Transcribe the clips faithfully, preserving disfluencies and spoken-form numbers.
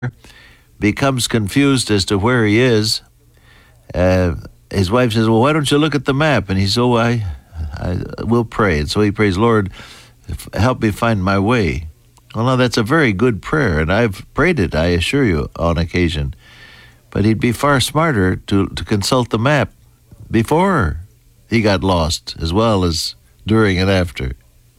becomes confused as to where he is. Uh, his wife says, well, why don't you look at the map? And he says, oh, I, I will pray. And so he prays, Lord, help me find my way. Well, now that's a very good prayer, and I've prayed it, I assure you, on occasion. But he'd be far smarter to, to consult the map before he got lost, as well as during and after.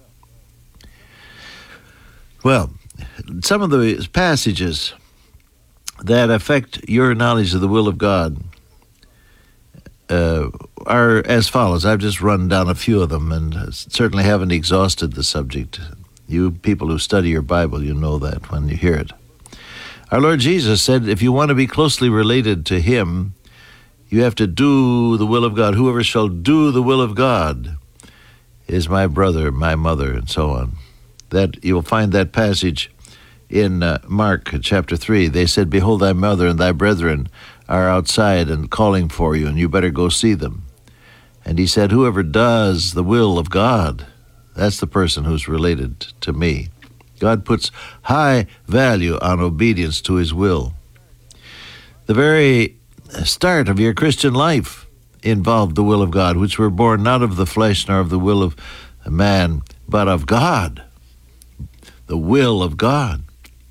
Well, some of the passages that affect your knowledge of the will of God uh, are as follows. I've just run down a few of them and certainly haven't exhausted the subject. You people who study your Bible, you know that when you hear it. Our Lord Jesus said, if you want to be closely related to him, you have to do the will of God. Whoever shall do the will of God is my brother, my mother, and so on. That you'll find that passage in uh, Mark chapter three. They said, behold, thy mother and thy brethren are outside and calling for you, and you better go see them. And he said, whoever does the will of God, that's the person who's related to me. God puts high value on obedience to his will. The very start of your Christian life involved the will of God, which were born not of the flesh nor of the will of man, but of God. The will of God.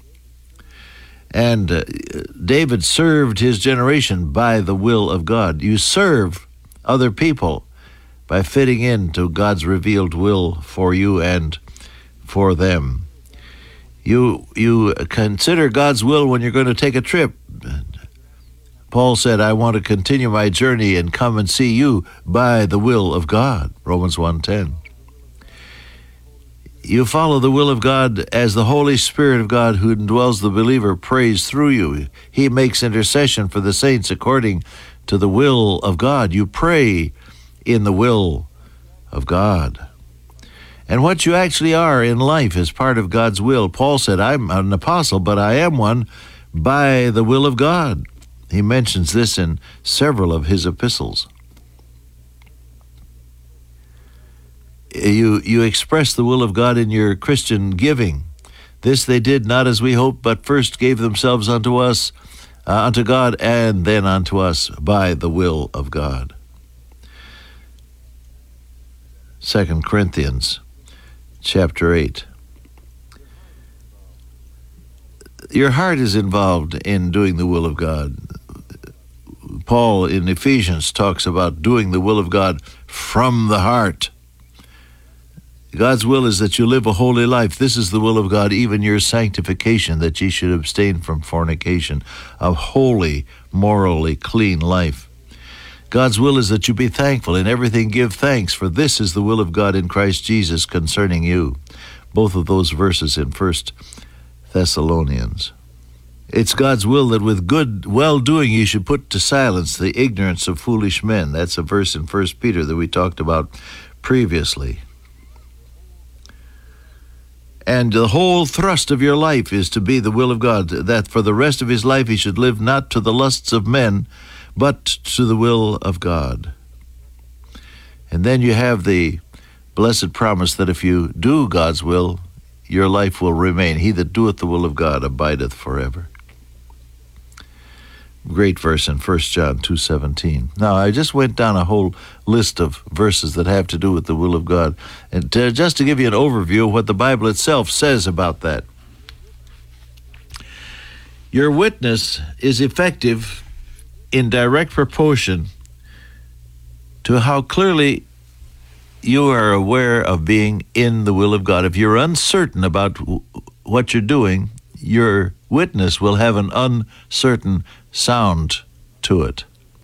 And uh, David served his generation by the will of God. You serve other people by fitting into God's revealed will for you and for them. You you consider God's will when you're going to take a trip. Paul said, I want to continue my journey and come and see you by the will of God, Romans one ten. You follow the will of God as the Holy Spirit of God who indwells the believer prays through you. He makes intercession for the saints according to the will of God. You pray in the will of God. And what you actually are in life is part of God's will. Paul said, I'm an apostle, but I am one by the will of God. He mentions this in several of his epistles. You, you express the will of God in your Christian giving. This they did not as we hoped, but first gave themselves unto us, uh, unto God, and then unto us by the will of God. Second Corinthians chapter eight. Your heart is involved in doing the will of God. Paul in Ephesians talks about doing the will of God from the heart. God's will is that you live a holy life. This is the will of God, even your sanctification, that ye should abstain from fornication, a holy, morally clean life. God's will is that you be thankful. In everything give thanks, for this is the will of God in Christ Jesus concerning you. Both of those verses in First Thessalonians. It's God's will that with good well-doing you should put to silence the ignorance of foolish men. That's a verse in First Peter that we talked about previously. And the whole thrust of your life is to be the will of God, that for the rest of his life he should live not to the lusts of men, but to the will of God. And then you have the blessed promise that if you do God's will, your life will remain. He that doeth the will of God abideth forever. Great verse in First John two seventeen. Now, I just went down a whole list of verses that have to do with the will of God, and to, just to give you an overview of what the Bible itself says about that. Your witness is effective in direct proportion to how clearly you are aware of being in the will of God. If you're uncertain about what you're doing, your witness will have an uncertain sound to it.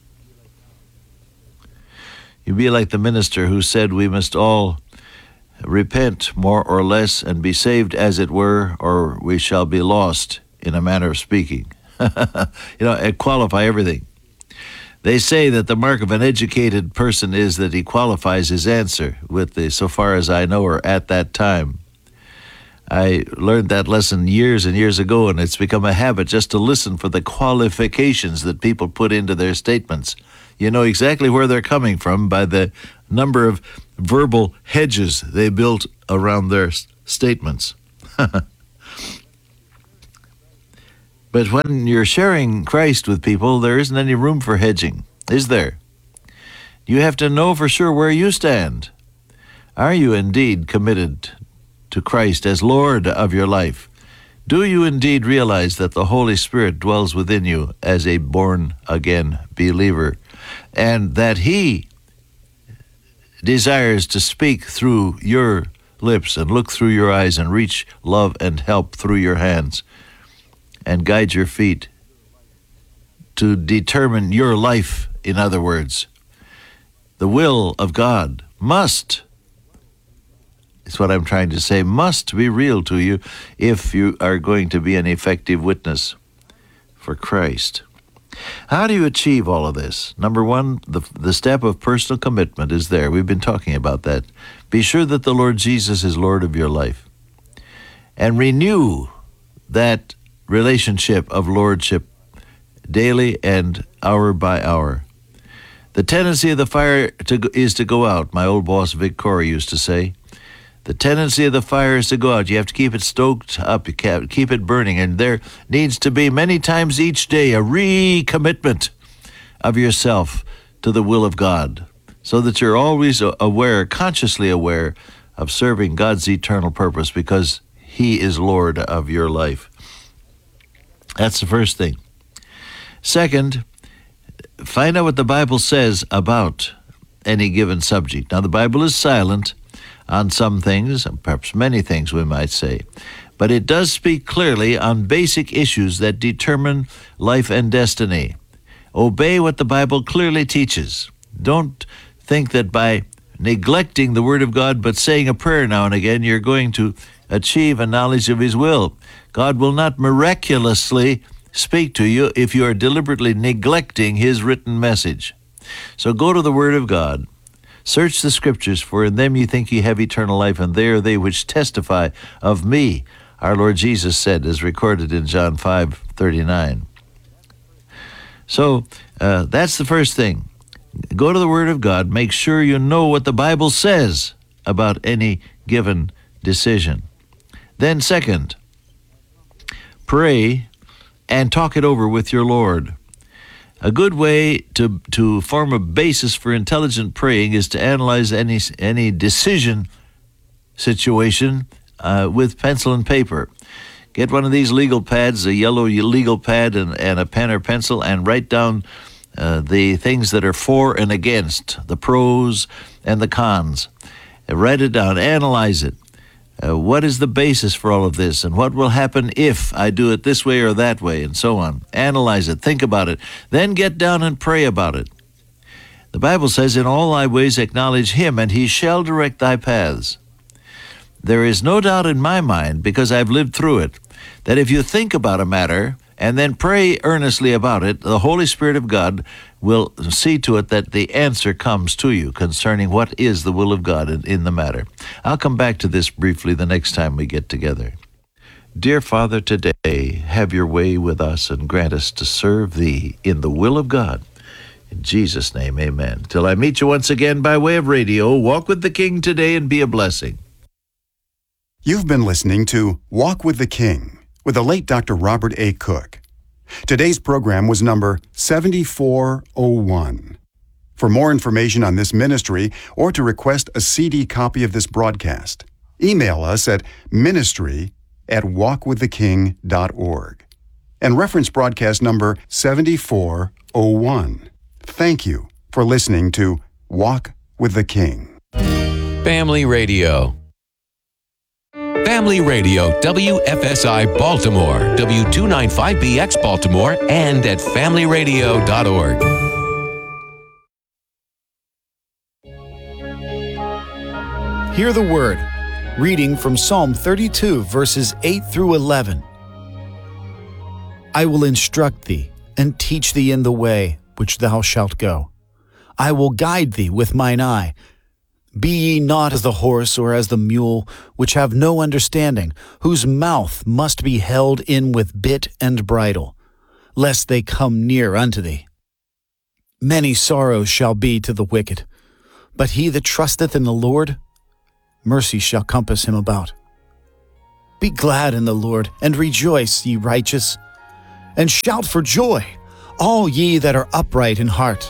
You'd be like the minister who said we must all repent more or less and be saved as it were, or we shall be lost, in a manner of speaking. You know, qualify everything. They say that the mark of an educated person is that he qualifies his answer with the so far as I know or at that time. I learned that lesson years and years ago, and it's become a habit just to listen for the qualifications that people put into their statements. You know exactly where they're coming from by the number of verbal hedges they built around their statements. But when you're sharing Christ with people, there isn't any room for hedging, is there? You have to know for sure where you stand. Are you indeed committed to Christ as Lord of your life? Do you indeed realize that the Holy Spirit dwells within you as a born-again believer, and that He desires to speak through your lips and look through your eyes and reach love and help through your hands and guide your feet to determine your life, in other words? The will of God must, is what I'm trying to say, must be real to you if you are going to be an effective witness for Christ. How do you achieve all of this? Number one, the, the step of personal commitment is there. We've been talking about that. Be sure that the Lord Jesus is Lord of your life. And renew that relationship of lordship daily and hour by hour. The tendency of the fire to, is to go out. My old boss, Vic Corey, used to say, the tendency of the fire is to go out. You have to keep it stoked up, you can't keep it burning. And there needs to be many times each day a recommitment of yourself to the will of God, so that you're always aware, consciously aware of serving God's eternal purpose, because He is Lord of your life. That's the first thing. Second, find out what the Bible says about any given subject. Now, the Bible is silent on some things, perhaps many things we might say, but it does speak clearly on basic issues that determine life and destiny. Obey what the Bible clearly teaches. Don't think that by neglecting the Word of God but saying a prayer now and again, you're going to achieve a knowledge of His will. God will not miraculously speak to you if you are deliberately neglecting His written message. So go to the Word of God. Search the Scriptures, for in them you think ye have eternal life, and they are they which testify of me, our Lord Jesus said, as recorded in John five thirty-nine. So uh, that's the first thing. Go to the Word of God. Make sure you know what the Bible says about any given decision. Then second, pray and talk it over with your Lord. A good way to, to form a basis for intelligent praying is to analyze any any decision situation uh, with pencil and paper. Get one of these legal pads, a yellow legal pad, and, and a pen or pencil, and write down uh, the things that are for and against, the pros and the cons. And write it down, analyze it. Uh, what is the basis for all of this, and what will happen if I do it this way or that way, and so on. Analyze it, think about it, then get down and pray about it. The Bible says, in all thy ways acknowledge Him, and He shall direct thy paths. There is no doubt in my mind, because I've lived through it, that if you think about a matter and then pray earnestly about it, the Holy Spirit of God will see to it that the answer comes to you concerning what is the will of God in, in the matter. I'll come back to this briefly the next time we get together. Dear Father, today, have your way with us and grant us to serve Thee in the will of God. In Jesus' name, amen. Till I meet you once again by way of radio, walk with the King today and be a blessing. You've been listening to Walk with the King with the late Doctor Robert A. Cook. Today's program was number seventy-four oh one. For more information on this ministry or to request a C D copy of this broadcast, email us at ministry at walk with the king dot org and reference broadcast number seventy-four oh one. Thank you for listening to Walk with the King. Family Radio. Family Radio, W F S I Baltimore, W two ninety-five B X Baltimore, and at family radio dot org. Hear the word. Reading from Psalm thirty-two, verses eight through eleven. I will instruct thee, and teach thee in the way which thou shalt go. I will guide thee with mine eye. Be ye not as the horse or as the mule, which have no understanding, whose mouth must be held in with bit and bridle, lest they come near unto thee. Many sorrows shall be to the wicked, but he that trusteth in the Lord, mercy shall compass him about. Be glad in the Lord, and rejoice, ye righteous, and shout for joy, all ye that are upright in heart.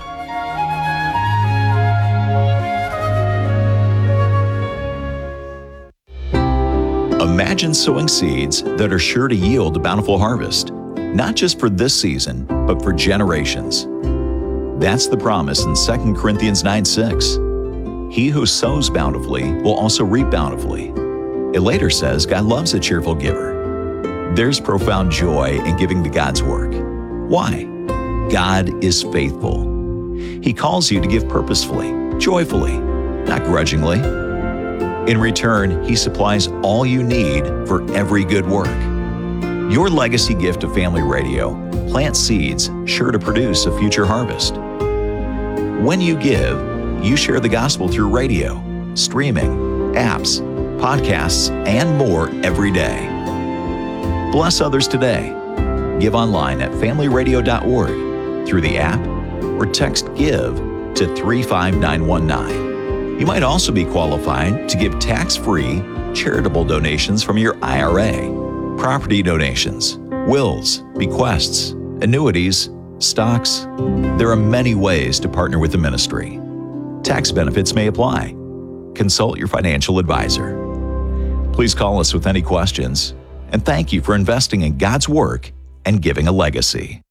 Imagine sowing seeds that are sure to yield a bountiful harvest, not just for this season, but for generations. That's the promise in Second Corinthians nine six. He who sows bountifully will also reap bountifully. It later says God loves a cheerful giver. There's profound joy in giving to God's work. Why? God is faithful. He calls you to give purposefully, joyfully, not grudgingly. In return, He supplies all you need for every good work. Your legacy gift to Family Radio plants seeds sure to produce a future harvest. When you give, you share the gospel through radio, streaming, apps, podcasts, and more every day. Bless others today. Give online at family radio dot org, through the app, or text GIVE to three five nine one nine. You might also be qualified to give tax-free charitable donations from your I R A, property donations, wills, bequests, annuities, stocks. There are many ways to partner with the ministry. Tax benefits may apply. Consult your financial advisor. Please call us with any questions, and thank you for investing in God's work and giving a legacy.